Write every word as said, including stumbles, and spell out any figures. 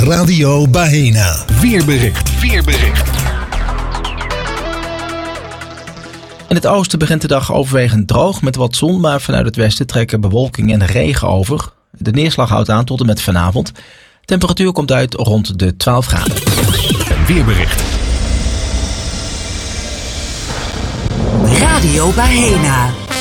Radio Bahena. Weerbericht. Weerbericht. In het oosten begint de dag overwegend droog met wat zon, maar vanuit het westen trekken bewolking en regen over. De neerslag houdt aan tot en met vanavond. Temperatuur komt uit rond de twaalf graden. Een weerbericht. Radio Bahena.